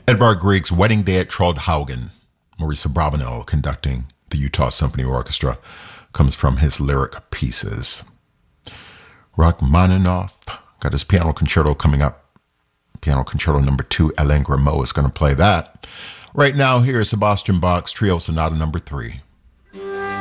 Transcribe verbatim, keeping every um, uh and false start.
Edvard Grieg's Wedding Day at Trollhaugen, Maurice Abravanel conducting the Utah Symphony Orchestra, comes from his lyric pieces. Rachmaninoff got his piano concerto coming up. Piano concerto number two, Alain Grimaud is going to play that. Right now, here is Sebastian Bach's Trio Sonata number three.